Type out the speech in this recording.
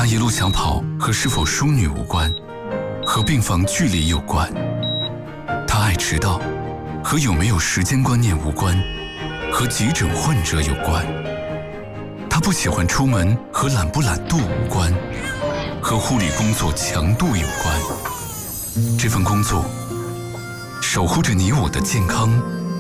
他一路想跑和是否淑女无关，和病房距离有关。他爱迟到，和有没有时间观念无关，和急诊患者有关。他不喜欢出门和懒不懒惰无关，和护理工作强度有关。这份工作守护着你我的健康